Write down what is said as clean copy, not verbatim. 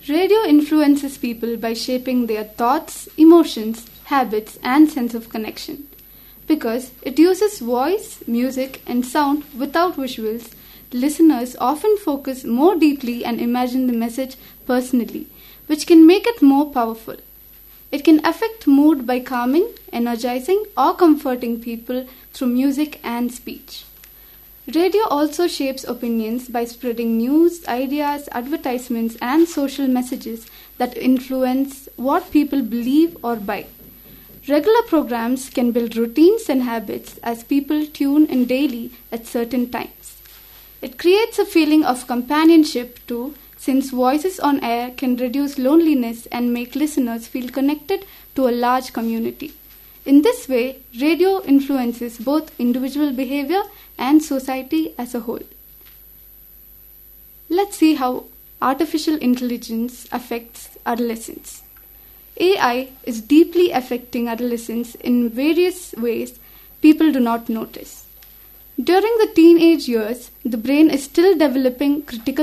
Radio influences people by shaping their thoughts, emotions, habits, and sense of connection. Because it uses voice, music, and sound without visuals, listeners often focus more deeply and imagine the message personally, which can make it more powerful. It can affect mood by calming, energizing, or comforting people through music and speech. Radio also shapes opinions by spreading news, ideas, advertisements, and social messages that influence what people believe or buy. Regular programs can build routines and habits as people tune in daily at certain times. It creates a feeling of companionship too, since voices on air can reduce loneliness and make listeners feel connected to a large community. In this way, radio influences both individual behavior and society as a whole. Let's see how artificial intelligence affects adolescents. AI is deeply affecting adolescents in various ways people do not notice. During the teenage years, the brain is still developing critical